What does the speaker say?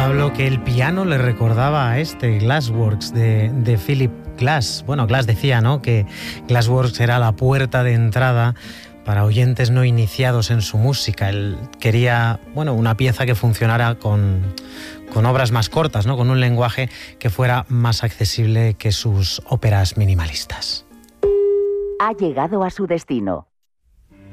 Pablo que el piano le recordaba a Glassworks de Philip Glass. Bueno, Glass decía, ¿no?, que Glassworks era la puerta de entrada para oyentes no iniciados en su música. Él quería, bueno, una pieza que funcionara con obras más cortas, ¿no?, con un lenguaje que fuera más accesible que sus óperas minimalistas. Ha llegado a su destino.